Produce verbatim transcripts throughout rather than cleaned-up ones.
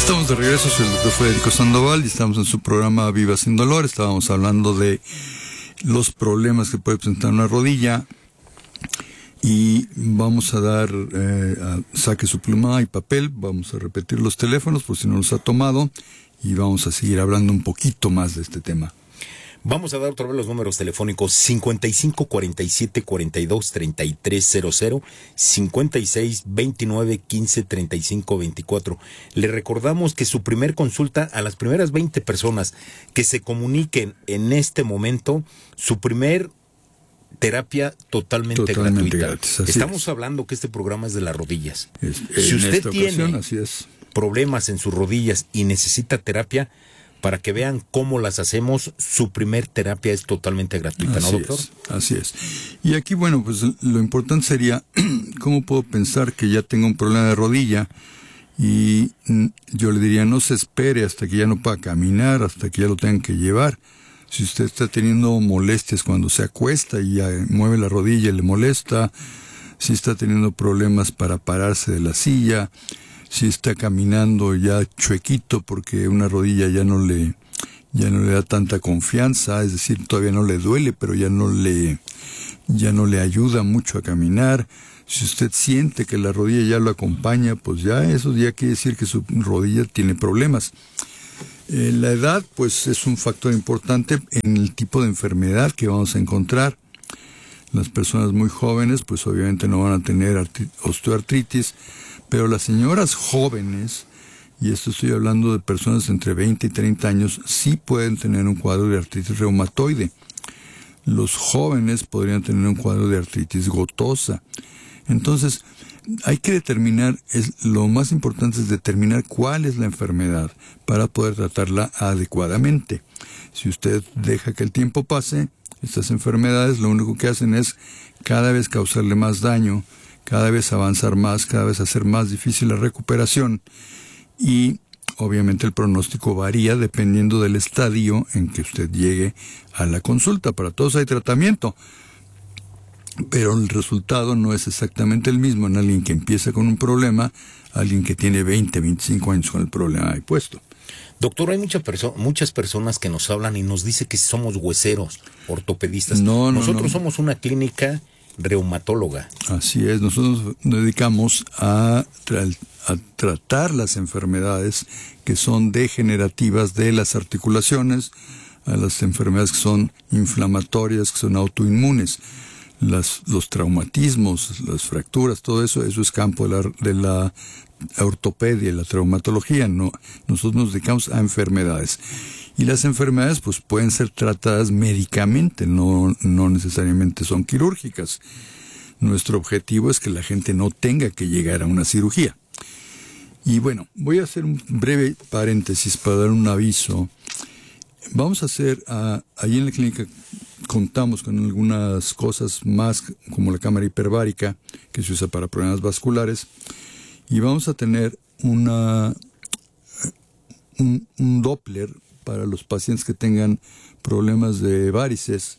Estamos de regreso, soy el doctor Federico Sandoval y estamos en su programa Viva Sin Dolor. Estábamos hablando de los problemas que puede presentar una rodilla y vamos a dar, eh, a, saque su pluma y papel, vamos a repetir los teléfonos por si no los ha tomado y vamos a seguir hablando un poquito más de este tema. Vamos a dar otra vez los números telefónicos: cincuenta y cinco, cuarenta y siete, cuarenta y dos, treinta y tres cero cero, cincuenta y seis, veintinueve, quince, treinta y cinco, veinticuatro. Le recordamos que su primer consulta, a las primeras veinte personas que se comuniquen en este momento, su primer terapia totalmente, totalmente gratuita. Gratis, así Estamos es. hablando que este programa es de las rodillas. Es, si en usted esta tiene ocasión, así es. problemas en sus rodillas y necesita terapia, para que vean cómo las hacemos, su primer terapia es totalmente gratuita, así ¿no, doctor? Es, así es. Y aquí, bueno, pues lo importante sería, ¿cómo puedo pensar que ya tengo un problema de rodilla? Y yo le diría, no se espere hasta que ya no pueda caminar, hasta que ya lo tengan que llevar. Si usted está teniendo molestias cuando se acuesta y ya mueve la rodilla y le molesta, si está teniendo problemas para pararse de la silla, si está caminando ya chuequito porque una rodilla ya no le ya no le da tanta confianza, es decir, todavía no le duele, pero ya no le ya no le ayuda mucho a caminar. Si usted siente que la rodilla ya lo acompaña, pues ya eso ya quiere decir que su rodilla tiene problemas. Eh, la edad, pues, es un factor importante en el tipo de enfermedad que vamos a encontrar. Las personas muy jóvenes, pues obviamente no van a tener osteoartritis, pero las señoras jóvenes, y esto estoy hablando de personas entre veinte y treinta años, sí pueden tener un cuadro de artritis reumatoide. Los jóvenes podrían tener un cuadro de artritis gotosa. Entonces, hay que determinar, es, lo más importante es determinar cuál es la enfermedad para poder tratarla adecuadamente. Si usted deja que el tiempo pase, estas enfermedades lo único que hacen es cada vez causarle más daño, cada vez avanzar más, cada vez hacer más difícil la recuperación y obviamente el pronóstico varía dependiendo del estadio en que usted llegue a la consulta. Para todos hay tratamiento, pero el resultado no es exactamente el mismo en alguien que empieza con un problema, alguien que tiene veinte, veinticinco años con el problema ahí puesto. Doctor, hay mucha perso- muchas personas que nos hablan y nos dicen que somos hueseros, ortopedistas. No, no, Nosotros no. somos una clínica reumatóloga. Así es, nosotros nos dedicamos a, tra- a tratar las enfermedades que son degenerativas de las articulaciones, a las enfermedades que son inflamatorias, que son autoinmunes. Las, los traumatismos, las fracturas, todo eso, eso es campo de la, de la ortopedia y la traumatología. No, nosotros nos dedicamos a enfermedades. Y las enfermedades pues pueden ser tratadas médicamente, no, no necesariamente son quirúrgicas. Nuestro objetivo es que la gente no tenga que llegar a una cirugía. Y bueno, voy a hacer un breve paréntesis para dar un aviso. Vamos a hacer, uh, allí en la clínica contamos con algunas cosas más, como la cámara hiperbárica, que se usa para problemas vasculares, y vamos a tener una un, un Doppler para los pacientes que tengan problemas de varices.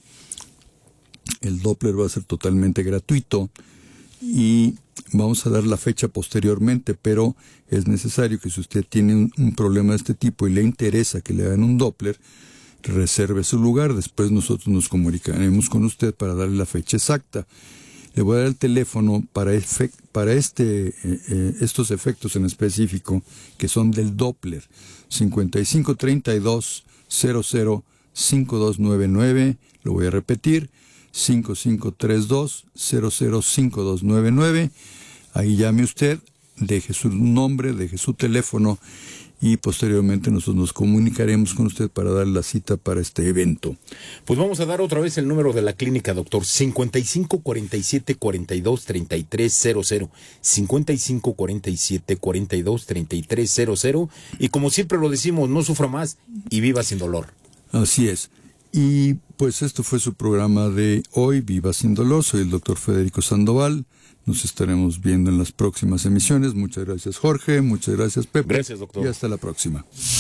El Doppler va a ser totalmente gratuito y vamos a dar la fecha posteriormente, pero es necesario que si usted tiene un, un problema de este tipo y le interesa que le hagan un Doppler, reserve su lugar. Después nosotros nos comunicaremos con usted para darle la fecha exacta. Le voy a dar el teléfono para, efect, para este, eh, eh, estos efectos en específico, que son del Doppler: cincuenta y cinco, treinta y dos, cero cero, cinco dos nueve nueve. Lo voy a repetir: cinco cinco tres dos, cero cero, cinco dos nueve nueve. Ahí llame usted, deje su nombre, deje su teléfono y posteriormente nosotros nos comunicaremos con usted para dar la cita para este evento. Pues vamos a dar otra vez el número de la clínica, doctor: cincuenta y cinco, cuarenta y siete, cuarenta y dos, treinta y tres cero cero, cincuenta y cinco, cuarenta y siete, cuarenta y dos, treinta y tres cero cero, y como siempre lo decimos, no sufra más y viva sin dolor. Así es. Y pues esto fue su programa de hoy, Viva Sin Dolor. Soy el doctor Federico Sandoval. Nos estaremos viendo en las próximas emisiones. Muchas gracias, Jorge. Muchas gracias, Pepe. Gracias, doctor. Y hasta la próxima.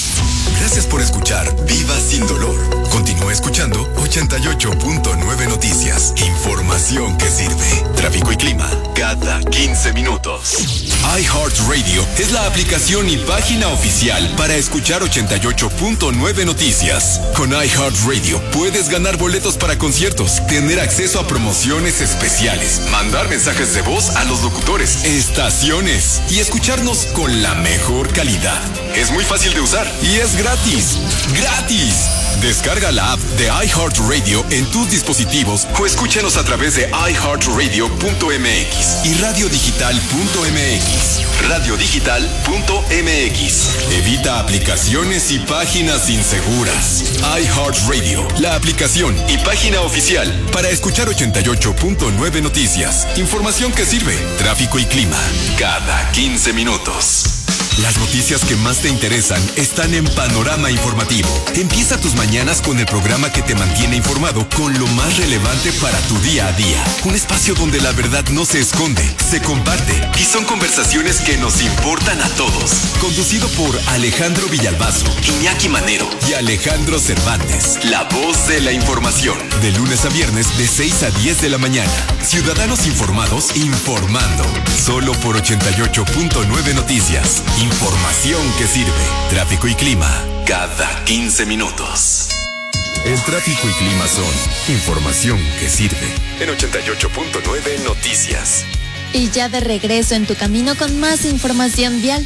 Gracias por escuchar Viva Sin Dolor. Continúa escuchando ochenta y ocho punto nueve Noticias. Información que sirve. Tráfico y clima cada quince minutos. iHeartRadio es la aplicación y página oficial para escuchar ochenta y ocho punto nueve Noticias. Con iHeartRadio puedes ganar boletos para conciertos, tener acceso a promociones especiales, mandar mensajes de voz a los locutores, estaciones y escucharnos con la mejor calidad. Es muy fácil de usar y es gratis. ¡Gratis! Descarga la app de iHeartRadio en tus dispositivos o escúchanos a través de i heart radio punto m x y radio digital punto m x. radio digital punto m x. Evita aplicaciones y páginas inseguras. iHeartRadio, la aplicación y página oficial para escuchar ochenta y ocho punto nueve Noticias. Información que sirve. Tráfico y clima cada quince minutos. Las noticias que más te interesan están en Panorama Informativo. Empieza tus mañanas con el programa que te mantiene informado con lo más relevante para tu día a día. Un espacio donde la verdad no se esconde, se comparte y son conversaciones que nos importan a todos. Conducido por Alejandro Villalbazo, Iñaki Manero y Alejandro Cervantes. La voz de la información. De lunes a viernes de seis a diez de la mañana. Ciudadanos informados informando. Solo por ochenta y ocho punto nueve Noticias. Información que sirve. Tráfico y clima cada quince minutos. El tráfico y clima son información que sirve. En ochenta y ocho punto nueve Noticias. Y ya de regreso en tu camino con más información vial.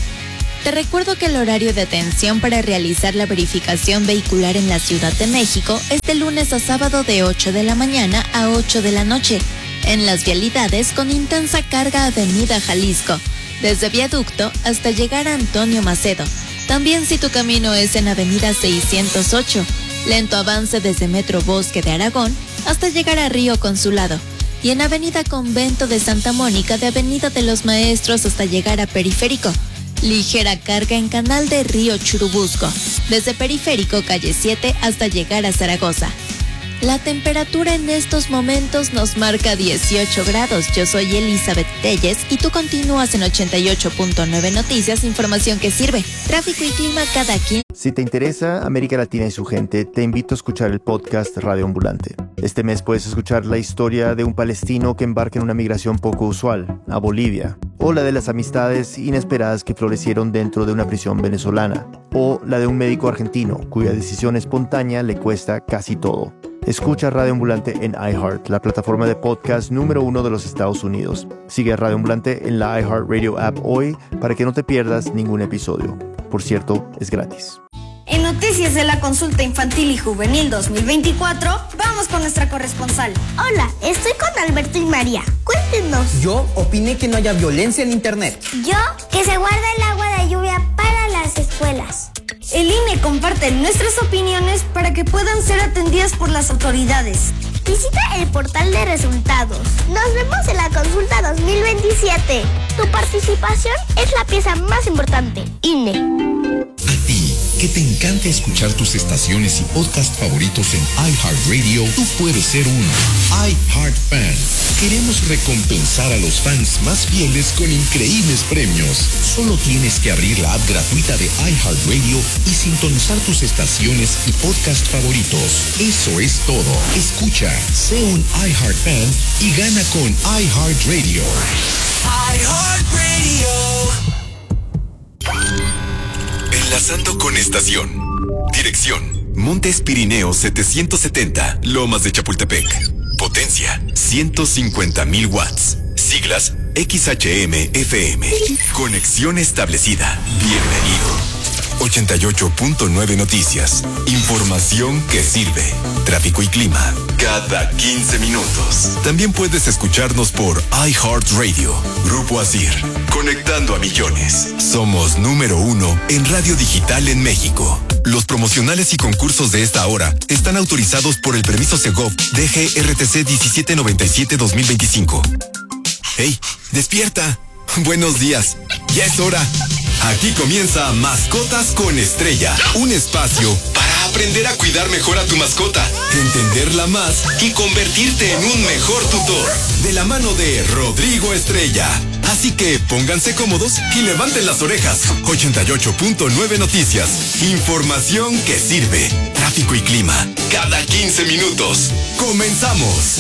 Te recuerdo que el horario de atención para realizar la verificación vehicular en la Ciudad de México es de lunes a sábado de ocho de la mañana a ocho de la noche. En las vialidades con intensa carga Avenida Jalisco, desde Viaducto hasta llegar a Antonio Macedo. También si tu camino es en Avenida seiscientos ocho, lento avance desde Metro Bosque de Aragón hasta llegar a Río Consulado. Y en Avenida Convento de Santa Mónica de Avenida de los Maestros hasta llegar a Periférico. Ligera carga en Canal de Río Churubusco, desde Periférico Calle siete hasta llegar a Zaragoza. La temperatura en estos momentos nos marca dieciocho grados. Yo soy Elizabeth Telles y tú continúas en ochenta y ocho punto nueve Noticias, información que sirve. Tráfico y clima cada quien. Si te interesa América Latina y su gente, te invito a escuchar el podcast Radio Ambulante. Este mes puedes escuchar la historia de un palestino que embarca en una migración poco usual, a Bolivia, o la de las amistades inesperadas que florecieron dentro de una prisión venezolana, o la de un médico argentino cuya decisión espontánea le cuesta casi todo. Escucha Radio Ambulante en iHeart, la plataforma de podcast número uno de los Estados Unidos. Sigue a Radio Ambulante en la iHeartRadio app hoy para que no te pierdas ningún episodio. Por cierto, es gratis. En Noticias de la Consulta Infantil y Juvenil dos mil veinticuatro, vamos con nuestra corresponsal. Hola, estoy con Alberto y María. Cuéntenos. Yo opiné que no haya violencia en Internet. Yo, que se guarda el agua de lluvia para las escuelas. El I N E comparte nuestras opiniones para que puedan ser atendidas por las autoridades. Visita el portal de resultados. Nos vemos en la consulta dos mil veintisiete. Tu participación es la pieza más importante. I N E. A ti, que te encanta escuchar tus estaciones y podcast favoritos en iHeartRadio, tú puedes ser un iHeartFan. Queremos recompensar a los fans más fieles con increíbles premios. Solo tienes que abrir la app gratuita de iHeartRadio y sintonizar tus estaciones y podcast favoritos. Eso es todo. Escucha, sé un iHeartFan y gana con iHeartRadio. iHeartRadio. Enlazando con estación. Dirección: Montes Pirineos setecientos setenta, Lomas de Chapultepec. Potencia: ciento cincuenta mil watts. Siglas: X H M F M. Conexión establecida. Bienvenido. ochenta y ocho punto nueve Noticias. Información que sirve. Tráfico y clima cada quince minutos. También puedes escucharnos por iHeartRadio. Grupo Asir, conectando a millones. Somos número uno en radio digital en México. Los promocionales y concursos de esta hora están autorizados por el permiso Segov D G R T C diecisiete noventa y siete dos mil veinticinco. ¡Hey! ¡Despierta! Buenos días. Ya es hora. Aquí comienza Mascotas con Estrella, un espacio para aprender a cuidar mejor a tu mascota, entenderla más y convertirte en un mejor tutor. De la mano de Rodrigo Estrella. Así que pónganse cómodos y levanten las orejas. ochenta y ocho punto nueve Noticias. Información que sirve. Tráfico y clima. Cada quince minutos. Comenzamos.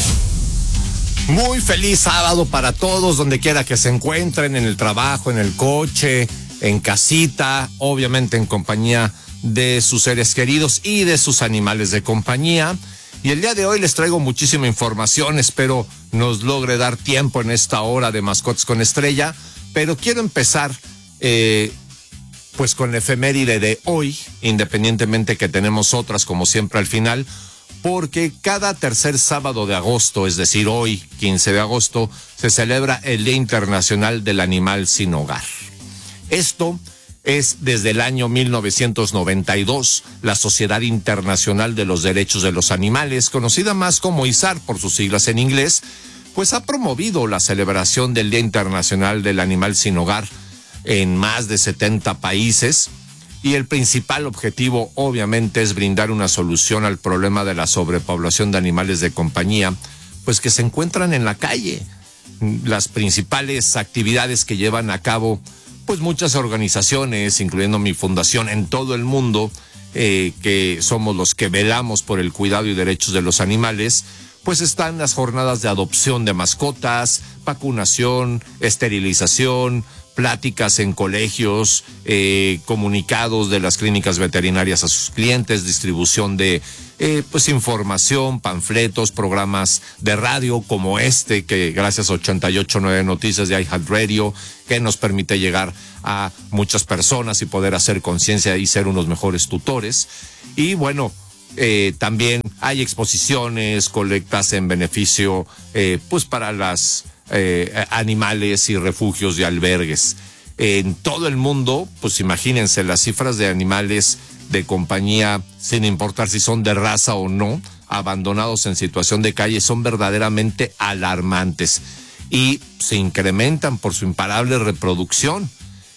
Muy feliz sábado para todos, donde quiera que se encuentren, en el trabajo, en el coche, en casita, obviamente en compañía de sus seres queridos y de sus animales de compañía. Y el día de hoy les traigo muchísima información, espero nos logre dar tiempo en esta hora de Mascotas con Estrella, pero quiero empezar eh, pues con la efeméride de hoy, independientemente que tenemos otras como siempre al final, porque cada tercer sábado de agosto, es decir, hoy, quince de agosto, se celebra el Día Internacional del Animal Sin Hogar. Esto es desde el año mil novecientos noventa y dos, la Sociedad Internacional de los Derechos de los Animales, conocida más como I S A R por sus siglas en inglés, pues ha promovido la celebración del Día Internacional del Animal Sin Hogar en más de setenta países, y el principal objetivo obviamente es brindar una solución al problema de la sobrepoblación de animales de compañía, pues que se encuentran en la calle. Las principales actividades que llevan a cabo pues muchas organizaciones, incluyendo mi fundación en todo el mundo, eh, que somos los que velamos por el cuidado y derechos de los animales, pues están las jornadas de adopción de mascotas, vacunación, esterilización, pláticas en colegios, eh, comunicados de las clínicas veterinarias a sus clientes, distribución de eh, pues información, panfletos, programas de radio como este, que gracias a ochenta y ocho punto nueve Noticias de iHeartRadio, que nos permite llegar a muchas personas y poder hacer conciencia y ser unos mejores tutores. Y bueno, eh, también hay exposiciones, colectas en beneficio eh, pues para las Eh, animales y refugios y albergues. En todo el mundo, pues imagínense las cifras de animales de compañía, sin importar si son de raza o no, abandonados en situación de calle, son verdaderamente alarmantes y se incrementan por su imparable reproducción.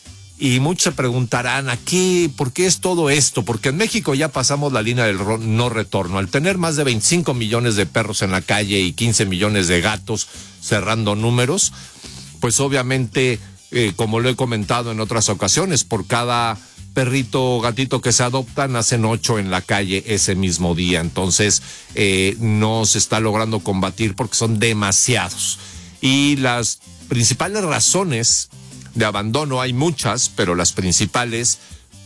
Y muchos se preguntarán, ¿aquí por qué es todo esto? Porque en México ya pasamos la línea del no retorno. Al tener más de veinticinco millones de perros en la calle y quince millones de gatos, cerrando números, pues obviamente, eh, como lo he comentado en otras ocasiones, por cada perrito o gatito que se adopta, nacen ocho en la calle ese mismo día. Entonces, eh, no se está logrando combatir porque son demasiados. Y las principales razones de abandono hay muchas, pero las principales,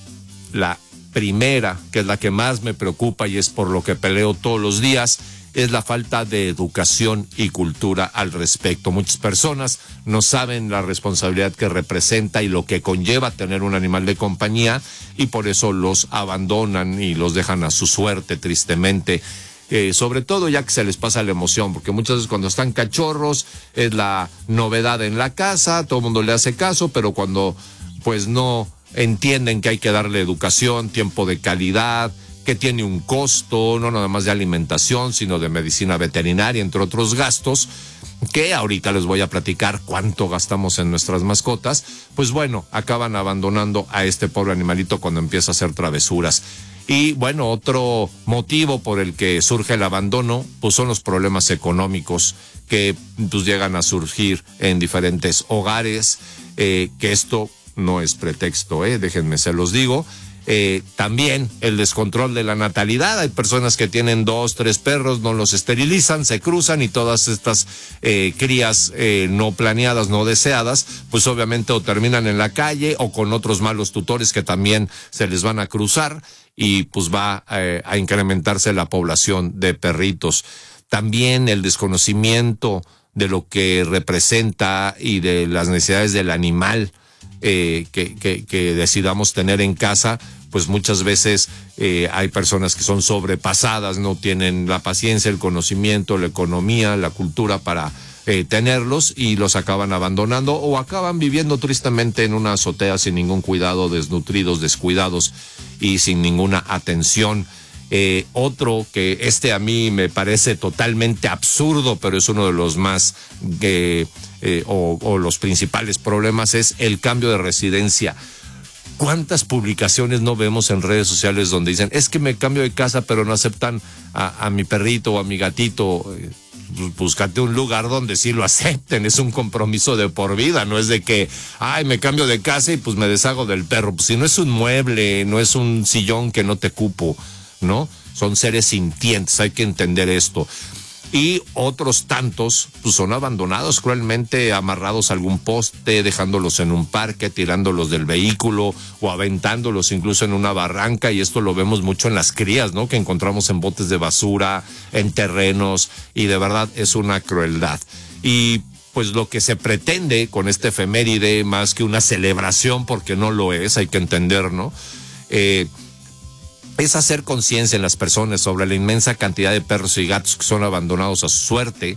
la primera, que es la que más me preocupa y es por lo que peleo todos los días, es la falta de educación y cultura al respecto. Muchas personas no saben la responsabilidad que representa y lo que conlleva tener un animal de compañía, y por eso los abandonan y los dejan a su suerte, tristemente. Eh, sobre todo ya que se les pasa la emoción, porque muchas veces cuando están cachorros es la novedad en la casa, todo el mundo le hace caso, pero cuando pues no entienden que hay que darle educación, tiempo de calidad, que tiene un costo, no nada más de alimentación, sino de medicina veterinaria, entre otros gastos, que ahorita les voy a platicar cuánto gastamos en nuestras mascotas, pues bueno, acaban abandonando a este pobre animalito cuando empieza a hacer travesuras. Y bueno, otro motivo por el que surge el abandono, pues son los problemas económicos que pues llegan a surgir en diferentes hogares, eh, que esto no es pretexto, eh, déjenme se los digo. Eh, también el descontrol de la natalidad. Hay personas que tienen dos, tres perros, no los esterilizan, se cruzan, y todas estas eh, crías eh, no planeadas, no deseadas, pues obviamente o terminan en la calle o con otros malos tutores que también se les van a cruzar, y pues va eh, a incrementarse la población de perritos. También el desconocimiento de lo que representa y de las necesidades del animal Eh, que, que, que decidamos tener en casa, pues muchas veces eh, hay personas que son sobrepasadas, no tienen la paciencia, el conocimiento, la economía, la cultura para eh, tenerlos, y los acaban abandonando o acaban viviendo tristemente en una azotea sin ningún cuidado, desnutridos, descuidados y sin ninguna atención. Eh, otro que este a mí me parece totalmente absurdo, pero es uno de los más eh, eh, o, o los principales problemas, es el cambio de residencia. ¿Cuántas publicaciones no vemos en redes sociales donde dicen, es que me cambio de casa pero no aceptan a, a mi perrito o a mi gatito? búscate un lugar donde sí lo acepten, es un compromiso de por vida, no es de que, ay, me cambio de casa y pues me deshago del perro, pues si no es un mueble, no es un sillón que no te cupo, ¿no? Son seres sintientes, hay que entender esto. Y otros tantos pues son abandonados cruelmente, amarrados a algún poste, dejándolos en un parque, tirándolos del vehículo o aventándolos incluso en una barranca, y esto lo vemos mucho en las crías, ¿no? Que encontramos en botes de basura, en terrenos, y de verdad es una crueldad. Y pues lo que se pretende con este efeméride, más que una celebración, porque no lo es, hay que entender, ¿no? Eh, es hacer conciencia en las personas sobre la inmensa cantidad de perros y gatos que son abandonados a su suerte,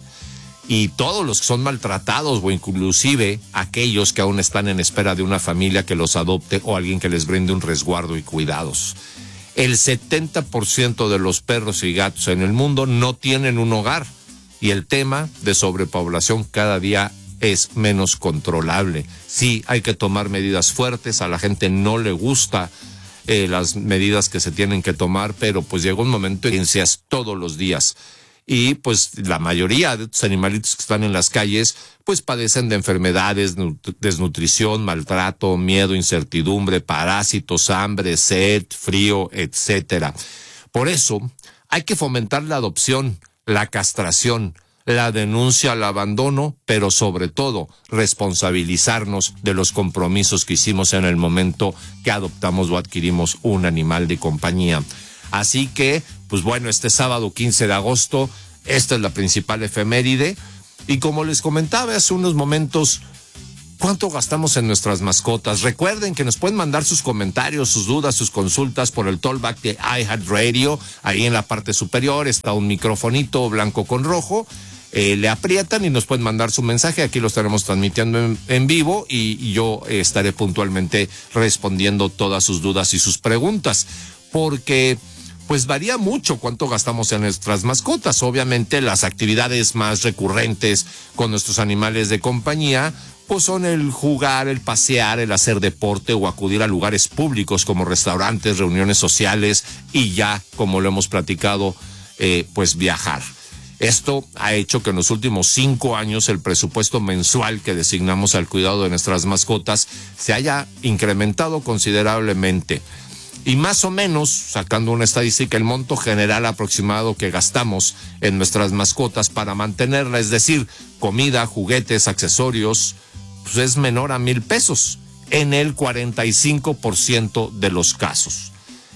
y todos los que son maltratados, o inclusive aquellos que aún están en espera de una familia que los adopte o alguien que les brinde un resguardo y cuidados. El setenta por ciento de los perros y gatos en el mundo no tienen un hogar, y el tema de sobrepoblación cada día es menos controlable. Sí, hay que tomar medidas fuertes, a la gente no le gusta Eh, las medidas que se tienen que tomar, pero pues llega un momento en que seas todos los días. Y pues la mayoría de estos animalitos que están en las calles pues padecen de enfermedades, desnutrición, maltrato, miedo, incertidumbre, parásitos, hambre, sed, frío, etcétera. Por eso hay que fomentar la adopción, la castración, la denuncia al abandono, pero sobre todo responsabilizarnos de los compromisos que hicimos en el momento que adoptamos o adquirimos un animal de compañía. Así que, pues bueno, este sábado quince de agosto, esta es la principal efeméride, y como les comentaba hace unos momentos, ¿cuánto gastamos en nuestras mascotas? Recuerden que nos pueden mandar sus comentarios, sus dudas, sus consultas por el tollback de iHeartRadio. Ahí en la parte superior está un microfonito blanco con rojo. Eh, le aprietan y nos pueden mandar su mensaje. Aquí lo estaremos transmitiendo en, en vivo, y, y yo eh, estaré puntualmente respondiendo todas sus dudas y sus preguntas, porque pues varía mucho cuánto gastamos en nuestras mascotas. Obviamente las actividades más recurrentes con nuestros animales de compañía pues son el jugar, el pasear, el hacer deporte o acudir a lugares públicos como restaurantes, reuniones sociales, y ya, como lo hemos platicado, eh, pues viajar. Esto ha hecho que en los últimos cinco años el presupuesto mensual que designamos al cuidado de nuestras mascotas se haya incrementado considerablemente. Y más o menos, sacando una estadística, el monto general aproximado que gastamos en nuestras mascotas para mantenerla, es decir, comida, juguetes, accesorios, pues es menor a mil pesos en el cuarenta y cinco por ciento de los casos.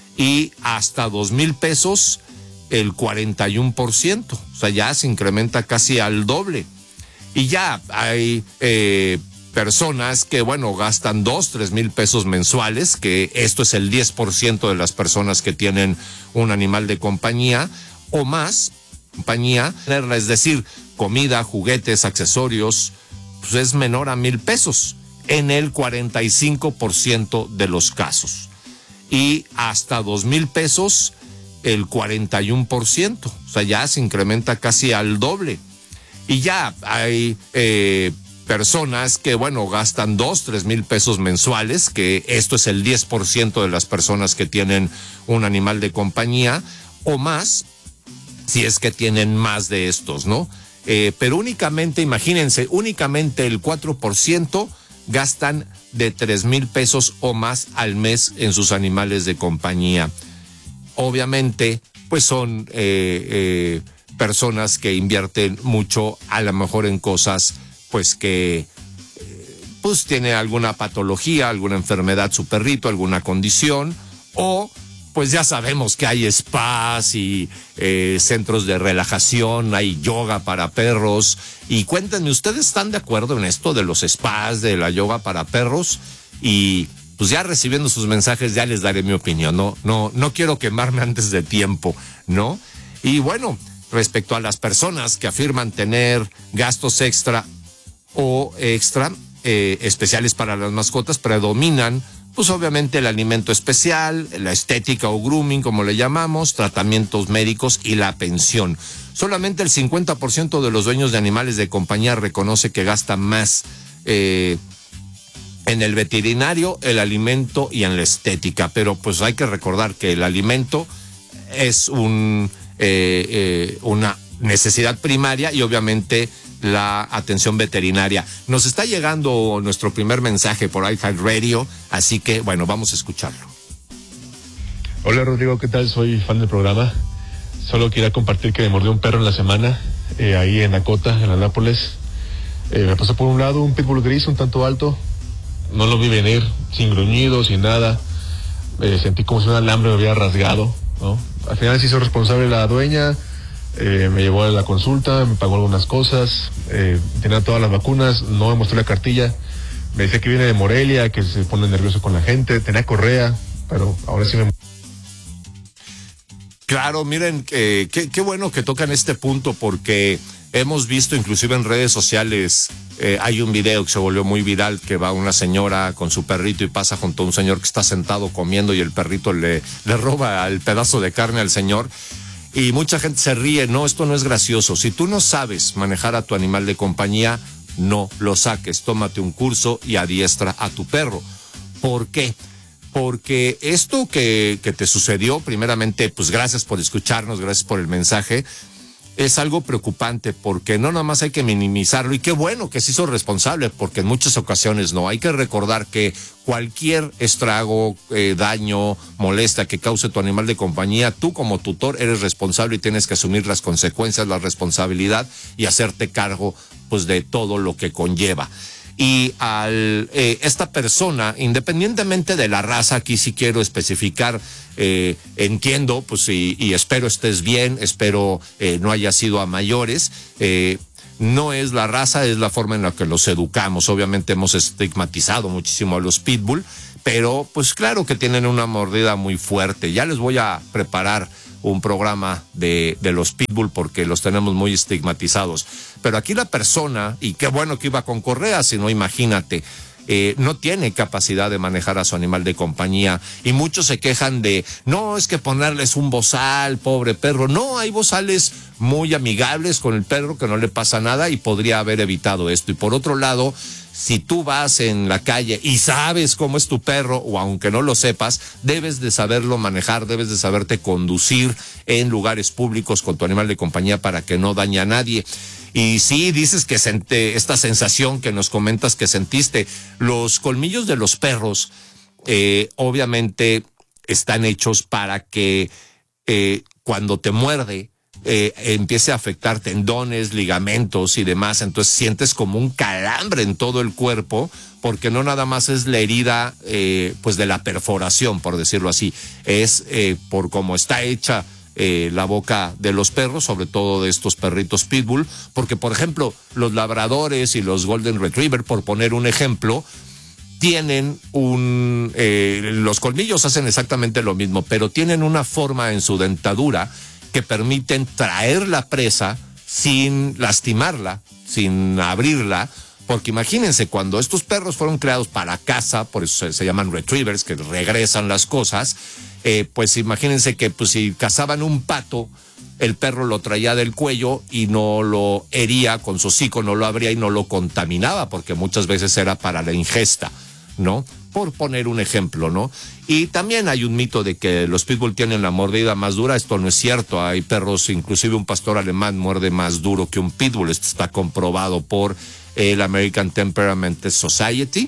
Y hasta dos mil pesos el cuarenta y uno por ciento. O sea, ya se incrementa casi al doble. Y ya hay eh, personas que, bueno, gastan dos, tres mil pesos mensuales, que esto es el diez por ciento de las personas que tienen un animal de compañía o más, compañía, es decir, comida, juguetes, accesorios, pues es menor a mil pesos en el cuarenta y cinco por ciento de los casos. Y hasta dos mil pesos el cuarenta y uno por ciento. O sea, ya se incrementa casi al doble. Y ya hay eh, personas que, bueno, gastan dos, tres mil pesos mensuales, que esto es el diez por ciento de las personas que tienen un animal de compañía o más, si es que tienen más de estos, ¿no? Eh, pero únicamente, imagínense, únicamente el cuatro por ciento gastan de tres mil pesos o más al mes en sus animales de compañía. Obviamente, pues son eh, eh, personas que invierten mucho, a lo mejor en cosas, pues que eh, pues tiene alguna patología, alguna enfermedad su perrito, alguna condición, o pues ya sabemos que hay spas y eh, centros de relajación, hay yoga para perros. Y cuéntenme, ¿ustedes están de acuerdo en esto de los spas, de la yoga para perros? Y pues ya recibiendo sus mensajes ya les daré mi opinión. No, no, no quiero quemarme antes de tiempo, ¿no? Y bueno, respecto a las personas que afirman tener gastos extra o extra eh, especiales para las mascotas, predominan pues obviamente el alimento especial, la estética o grooming, como le llamamos, tratamientos médicos y la pensión. Solamente el cincuenta por ciento de los dueños de animales de compañía reconoce que gasta más eh, en el veterinario, el alimento y en la estética. Pero pues hay que recordar que el alimento es un, eh, eh, una necesidad primaria y obviamente la atención veterinaria. Nos está llegando nuestro primer mensaje por iHeartRadio, así que bueno, vamos a escucharlo. Hola Rodrigo, ¿qué tal? Soy fan del programa. Solo quería compartir que me mordió un perro en la semana, eh, ahí en Acota, en Anápolis. Eh, me pasó por un lado un pitbull gris un tanto alto, no lo vi venir, sin gruñido, sin nada. Eh, sentí como si un alambre me hubiera rasgado, ¿no? Al final se hizo responsable la dueña, eh, me llevó a la consulta, me pagó algunas cosas, eh, tenía todas las vacunas, no me mostró la cartilla, me decía que viene de Morelia, que se pone nervioso con la gente, tenía correa, pero ahora sí me... Claro, miren, eh, qué, qué bueno que tocan este punto porque hemos visto inclusive en redes sociales, eh, hay un video que se volvió muy viral que va una señora con su perrito y pasa junto a un señor que está sentado comiendo y el perrito le, le roba el pedazo de carne al señor y mucha gente se ríe. No, esto no es gracioso. Si tú no sabes manejar a tu animal de compañía, no lo saques, tómate un curso y adiestra a tu perro. ¿Por qué? Porque esto que, que te sucedió, primeramente, pues gracias por escucharnos, gracias por el mensaje, es algo preocupante porque no nada más hay que minimizarlo y qué bueno que se hizo responsable porque en muchas ocasiones no. Hay que recordar que cualquier estrago, eh, daño, molestia que cause tu animal de compañía, tú como tutor eres responsable y tienes que asumir las consecuencias, la responsabilidad y hacerte cargo pues de todo lo que conlleva. Y al eh, esta persona, independientemente de la raza, aquí sí quiero especificar, eh, entiendo, pues y, y espero estés bien, espero eh, no haya sido a mayores, eh, no es la raza, es la forma en la que los educamos. Obviamente hemos estigmatizado muchísimo a los pitbull, pero pues claro que tienen una mordida muy fuerte. Ya les voy a preparar un programa de, de los pitbull porque los tenemos muy estigmatizados. Pero aquí la persona, y qué bueno que iba con correa, si no imagínate, eh, no tiene capacidad de manejar a su animal de compañía y muchos se quejan de, no, es que ponerles un bozal, pobre perro. No, hay bozales muy amigables con el perro que no le pasa nada y podría haber evitado esto. Y por otro lado, si tú vas en la calle y sabes cómo es tu perro, o aunque no lo sepas, debes de saberlo manejar, debes de saberte conducir en lugares públicos con tu animal de compañía para que no dañe a nadie. Y sí, dices que sente esta sensación que nos comentas que sentiste. Los colmillos de los perros, eh, obviamente, están hechos para que eh, cuando te muerde, Eh, empiece a afectar tendones, ligamentos y demás, entonces sientes como un calambre en todo el cuerpo, porque no nada más es la herida eh, pues de la perforación, por decirlo así, es eh, por cómo está hecha eh, la boca de los perros, sobre todo de estos perritos pitbull, porque por ejemplo los labradores y los golden retriever, por poner un ejemplo, tienen un, eh, los colmillos hacen exactamente lo mismo, pero tienen una forma en su dentadura que permiten traer la presa sin lastimarla, sin abrirla, porque imagínense, cuando estos perros fueron creados para caza, por eso se, se llaman retrievers, que regresan las cosas, eh, pues imagínense que pues, si cazaban un pato, el perro lo traía del cuello y no lo hería con su hocico, no lo abría y no lo contaminaba, porque muchas veces era para la ingesta, ¿no? Por poner un ejemplo, ¿no? Y también hay un mito de que los pitbull tienen la mordida más dura. Esto no es cierto. Hay perros, inclusive un pastor alemán muerde más duro que un pitbull. Esto está comprobado por el American Temperament Society.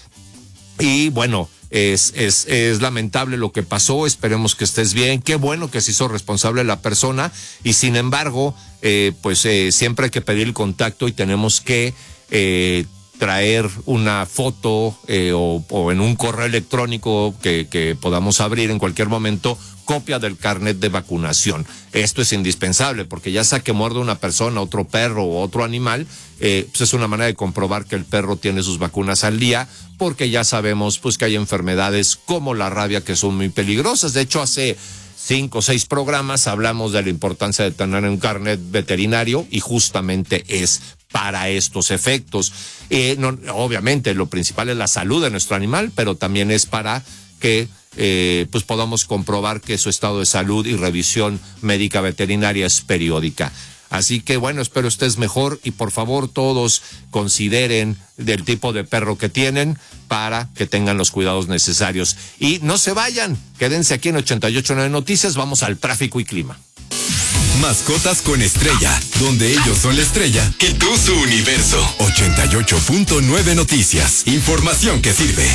Y bueno, es, es, es lamentable lo que pasó. Esperemos que estés bien. Qué bueno que se hizo responsable la persona. Y sin embargo, eh, pues eh, siempre hay que pedir el contacto y tenemos que Eh, traer una foto eh, o, o en un correo electrónico que, que podamos abrir en cualquier momento, copia del carnet de vacunación. Esto es indispensable porque ya sea que muerde una persona, otro perro o otro animal, eh, pues es una manera de comprobar que el perro tiene sus vacunas al día, porque ya sabemos pues que hay enfermedades como la rabia que son muy peligrosas. De hecho, hace cinco o seis programas hablamos de la importancia de tener un carnet veterinario y justamente es para estos efectos. Eh, no, obviamente lo principal es la salud de nuestro animal, pero también es para que eh, pues podamos comprobar que su estado de salud y revisión médica veterinaria es periódica. Así que bueno, espero estés mejor y por favor todos consideren del tipo de perro que tienen para que tengan los cuidados necesarios. Y no se vayan, quédense aquí en ochenta y ocho punto nueve Noticias, vamos al tráfico y clima. Mascotas con Estrella, donde ellos son la estrella y tú su universo. ochenta y ocho punto nueve Noticias. Información que sirve.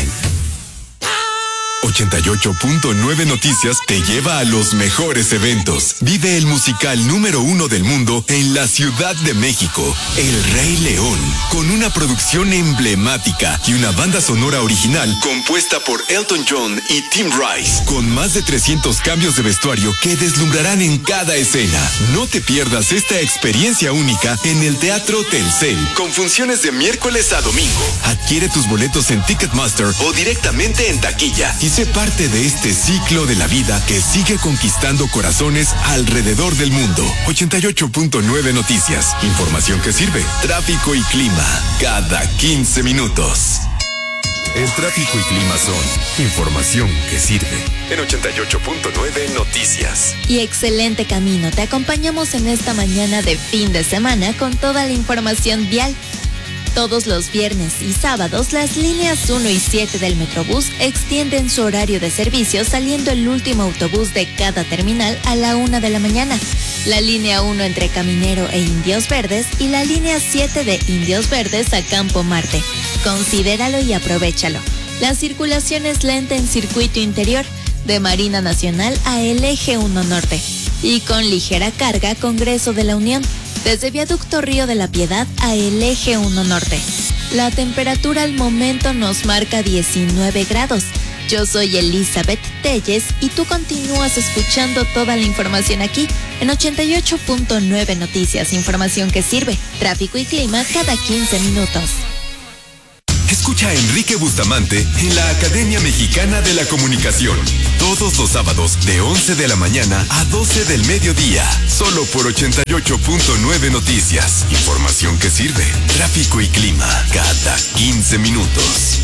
ochenta y ocho punto nueve Noticias te lleva a los mejores eventos. Vive el musical número uno del mundo en la Ciudad de México, El Rey León, con una producción emblemática y una banda sonora original compuesta por Elton John y Tim Rice, con más de trescientos cambios de vestuario que deslumbrarán en cada escena. No te pierdas esta experiencia única en el Teatro Telcel, con funciones de miércoles a domingo. Adquiere tus boletos en Ticketmaster o directamente en taquilla y sé parte de este ciclo de la vida que sigue conquistando corazones alrededor del mundo. ochenta y ocho punto nueve Noticias. Información que sirve. Tráfico y clima cada quince minutos. El tráfico y clima son información que sirve. En ochenta y ocho punto nueve Noticias. Y excelente camino. Te acompañamos en esta mañana de fin de semana con toda la información vial. Todos los viernes y sábados, las líneas uno y siete del Metrobús extienden su horario de servicio, saliendo el último autobús de cada terminal a la una de la mañana. La línea uno entre Caminero e Indios Verdes y la línea siete de Indios Verdes a Campo Marte. Considéralo y aprovéchalo. La circulación es lenta en circuito interior, de Marina Nacional a el Eje uno Norte, y con ligera carga Congreso de la Unión, desde Viaducto Río de la Piedad a el Eje uno Norte. La temperatura al momento nos marca diecinueve grados. Yo soy Elizabeth Telles y tú continúas escuchando toda la información aquí en ochenta y ocho punto nueve Noticias. Información que sirve. Tráfico y clima cada quince minutos. Escucha a Enrique Bustamante en la Academia Mexicana de la Comunicación. Todos los sábados de once de la mañana a doce del mediodía. Solo por ochenta y ocho punto nueve Noticias. Información que sirve. Tráfico y clima cada quince minutos.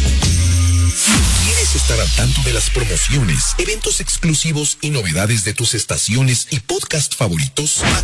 ¿Quieres estar al tanto de las promociones, eventos exclusivos y novedades de tus estaciones y podcast favoritos?